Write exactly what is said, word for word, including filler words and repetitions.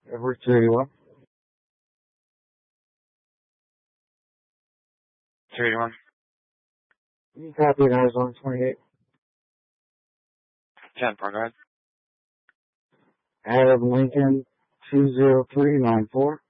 Over two eighty-one. two eighty-one. You copy it, Arizona twenty-eight. ten four, go ahead. Adam Lincoln two zero three nine four.